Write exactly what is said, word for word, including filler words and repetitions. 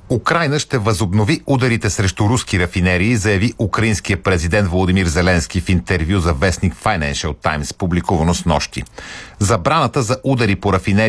Украйна ще възобнови ударите срещу руски рафинерии, заяви украинския президент Володимир Зеленски в интервю за вестник Financial Times, публикувано снощи. Забраната за удари по рафинерии